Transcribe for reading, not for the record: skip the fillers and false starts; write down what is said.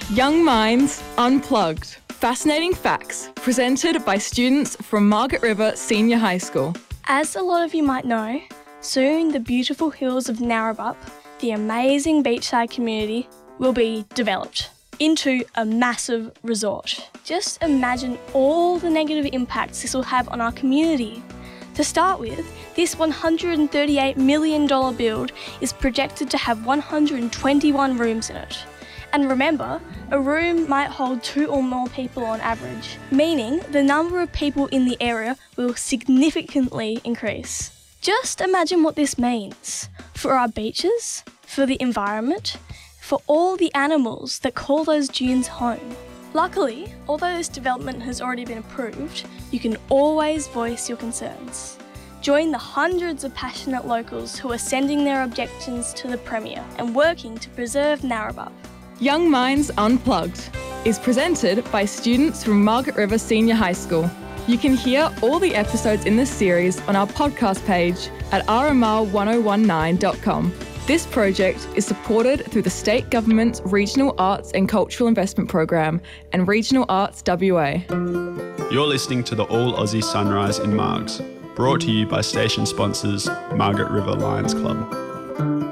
Young Minds Unplugged. Fascinating facts presented by students from Margaret River Senior High School. As a lot of you might know, soon the beautiful hills of Narrabeen, the amazing beachside community, will be developed into a massive resort. Just imagine all the negative impacts this will have on our community. To start with, this $138 million build is projected to have 121 rooms in it. And remember, a room might hold 2 or more people on average, meaning the number of people in the area will significantly increase. Just imagine what this means for our beaches, for the environment, for all the animals that call those dunes home. Luckily, although this development has already been approved, you can always voice your concerns. Join the hundreds of passionate locals who are sending their objections to the Premier and working to preserve Narrabeen. Young Minds Unplugged is presented by students from Margaret River Senior High School. You can hear all the episodes in this series on our podcast page at rmr1019.com. This project is supported through the State Government's Regional Arts and Cultural Investment Program and Regional Arts WA. You're listening to the All Aussie Sunrise in Margs, brought to you by station sponsors Margaret River Lions Club.